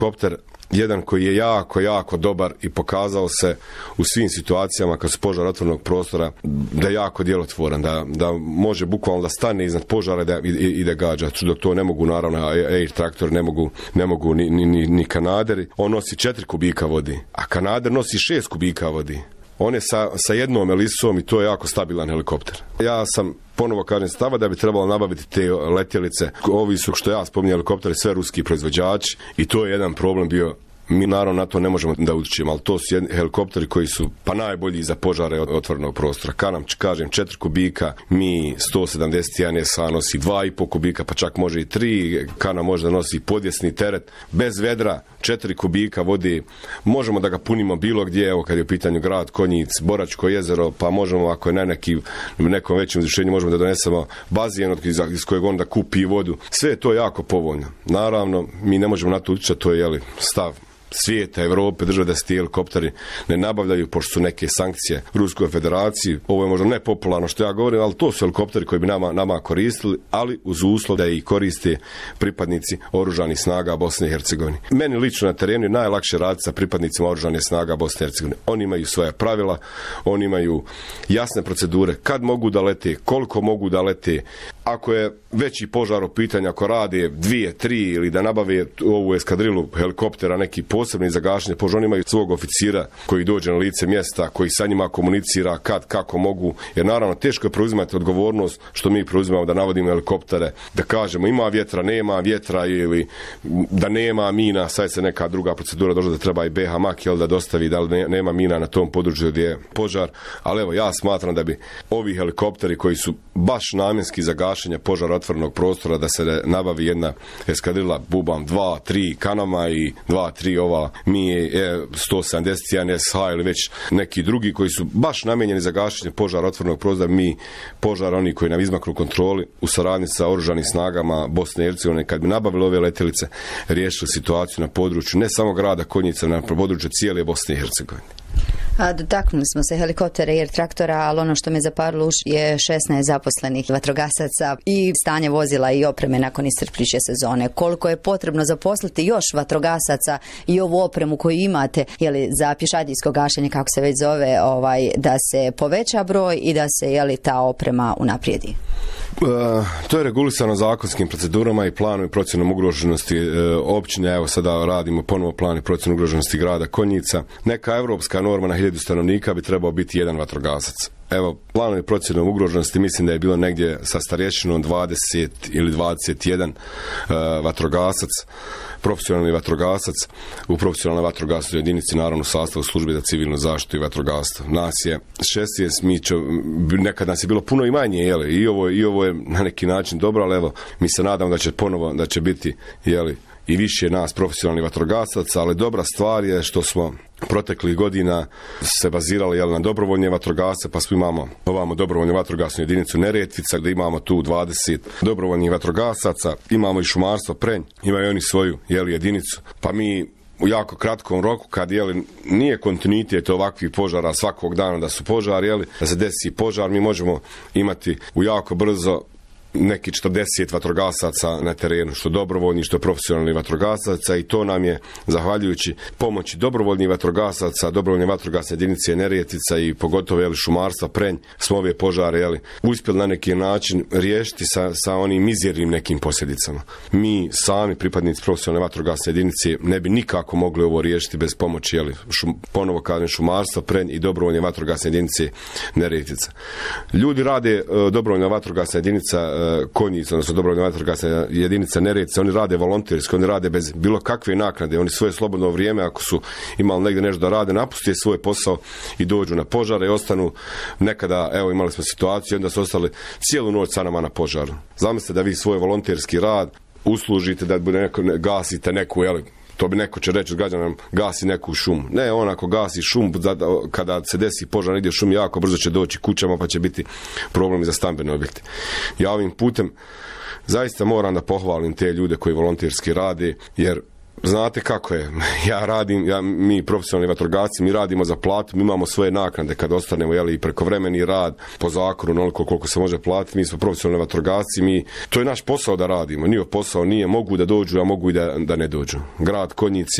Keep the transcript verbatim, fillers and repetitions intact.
helikopter jedan koji je jako, jako dobar i pokazao se u svim situacijama kad su požar otvorenog prostora da je jako djelotvoran, da, da može bukvalno da stane iznad požara da, i, i da gađa. Dok to ne mogu, naravno, Air traktor ne mogu, ne mogu ni, ni, ni, ni kanaderi. On nosi četiri kubika vodi, a kanader nosi šest kubika vodi. On je sa, sa jednom elisom i to je jako stabilan helikopter. Ja sam ponovo kažem stava da bi trebalo nabaviti te letjelice. Ovi su, što ja spominjem, helikoptere, sve ruski proizvođači i to je jedan problem bio. Mi naravno na to ne možemo da utječemo, ali to su jedni helikopteri koji su pa najbolji za požare otvorenog prostora. Kad nam kažem četiri kubika, mi sto sedamdeset jedan S A nosi dva i pol kubika, pa čak može i tri, Kana može da nosi podjesni teret. Bez vedra, četiri kubika vode, možemo da ga punimo bilo gdje, evo kad je u pitanju grad Konjic, Boračko jezero, pa možemo ako je na neki, nekom većem izvršenju možemo da donesemo bazijen iz kojeg onda kupi vodu. Sve je to jako povoljno. Naravno, mi ne možemo na to utječati, to je jeli, stav svijeta, Evrope, države da se ti helikopteri ne nabavljaju, pošto su neke sankcije u Ruskoj federaciji. Ovo je možda nepopularno što ja govorim, ali to su helikopteri koji bi nama, nama koristili, ali uz uslov da ih koriste pripadnici oružanih snaga Bosne i Hercegovine. Meni lično na terenu je najlakše raditi sa pripadnicima oružanih snaga Bosne i Hercegovine. Oni imaju svoje pravila, oni imaju jasne procedure, kad mogu da lete, koliko mogu da lete. Ako je veći požar u pitanju, ako rade dvije, tri ili da nabave ovu eskadrilu helikoptera, neki posebni za gašenje požara, oni imaju svog oficira koji dođe na lice mjesta, koji sa njima komunicira kad, kako mogu, jer naravno teško je preuzimati odgovornost što mi preuzimamo da navodimo helikoptere, da kažemo ima vjetra, nema vjetra ili da nema mina, sad se neka druga procedura došla da treba i B H M A K jel, da dostavi da li nema mina na tom području gdje je požar, ali evo ja smatram da bi ovi helikopteri koji su baš namjenski za gašenje požara otvorenog prostora, da se nabavi jedna eskadrila Bubam dva, tri Kanama i dva, tri ova mi je sto sedamdeset jedan S H ili već neki drugi koji su baš namijenjeni za gašenje požara otvorenog prostora, mi požar oni koji nam izmaknu kontroli u saradnji sa oružanim snagama Bosne i Hercegovine, kad bi nabavili ove letjelice, riješili situaciju na području ne samo grada Konjica, na području cijele Bosne i Hercegovine. A dotaknuli smo se helikoptera i Air traktora, ali ono što me zaparilo je šesnaest zaposlenih vatrogasaca i stanje vozila i opreme nakon iscrpljuće sezone. Koliko je potrebno zaposliti još vatrogasaca i ovu opremu koju imate, jeli, za pješadijsko gašenje, kako se već zove, ovaj, da se poveća broj i da se jeli, ta oprema unaprijedi? Uh, to je regulisano zakonskim procedurama i planom i procjenom ugroženosti uh, općine. Evo sada radimo ponovo plan i procjenu ugroženosti grada Konjica. Neka evropska norma na hiljadu stanovnika bi trebao biti jedan vatrogasac. Evo, planom i procjenom ugroženosti mislim da je bilo negdje sa starješinom dvadeset ili dvadeset jedan uh, vatrogasac, profesionalni vatrogasac u profesionalnoj vatrogasnoj jedinici, naravno u sastavu službe za civilnu zaštitu i vatrogastvo. Nas je šesnaest, mi će, nekad nas je bilo puno i manje, jeli, i ovo, i ovo je na neki način dobro, ali evo, mi se nadamo da će ponovo, da će biti, jeli, i više nas profesionalnih vatrogasaca, ali dobra stvar je što smo proteklih godina se bazirali jel, na dobrovoljne vatrogasce, pa smo imamo ovamo dobrovoljnu vatrogasnu jedinicu Neretvica, gdje imamo tu dvadeset dobrovoljnih vatrogasaca, imamo i šumarstvo Prenj, imaju oni svoju jel, jedinicu, pa mi u jako kratkom roku, kad jeli, nije kontinuitet ovakvih požara svakog dana da su požari, jeli, da se desi požar, mi možemo imati u jako brzo neki četrdeset vatrogasaca na terenu, što dobrovoljni, što profesionalni vatrogasaca, i to nam je, zahvaljujući pomoći dobrovoljnih vatrogasaca, dobrovoljne vatrogasne jedinice Neretvica i pogotovo jeli, šumarstva Prenj, smo ove požare jeli, uspjeli na neki način riješiti sa, sa onim mizernim nekim posljedicama. Mi sami, pripadnici profesionalne vatrogasne jedinice, ne bi nikako mogli ovo riješiti bez pomoći, jeli, šum, ponovo kažem, šumarstva Prenj i dobrovoljne vatrogasne jedinice Neretvica. Ljudi rade, dobrovoljna vatrogasna jedinica Konjica, odnosno dobrovoljna vatrogasna jedinica Neretvica, oni rade volonterski, oni rade bez bilo kakve naknade, oni svoje slobodno vrijeme, ako su imali negdje nešto da rade, napuste svoj posao i dođu na požare i ostanu nekada, evo imali smo situaciju, onda su ostali cijelu noć sa nama na požaru. Zamislite da vi svoj volonterski rad uslužite, da bude neko, gasite neku, jel, to bi neko će reći građanima, gasi neku šumu. Ne, on ako gasi šum, kada se desi požar negdje šum, jako brzo će doći kućama, pa će biti problemi za stambene objekte. Ja ovim putem zaista moram da pohvalim te ljude koji volonterski rade, jer Znate kako je, ja radim, ja, mi profesionalni vatrogasci, mi radimo za platu, mi imamo svoje naknade kad ostanemo, jeli, prekovremeni rad po zakonu, onoliko koliko se može platiti, mi smo profesionalni vatrogasci, mi, to je naš posao da radimo, njihov posao nije, mogu da dođu, a mogu i da, da ne dođu. Grad Konjic